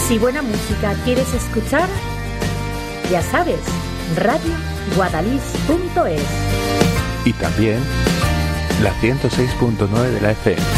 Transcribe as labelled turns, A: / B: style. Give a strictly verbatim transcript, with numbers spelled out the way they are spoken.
A: Si buena música quieres escuchar, ya sabes, radio guadalix punto es.
B: Y también la ciento seis punto nueve de la F M.